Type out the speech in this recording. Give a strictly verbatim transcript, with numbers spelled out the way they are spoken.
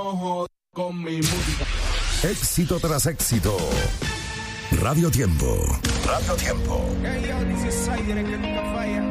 Ojo con mi música. Éxito tras éxito. Radio Tiempo. Radio Tiempo. Hey, yo, this is Sider, el que nunca falla.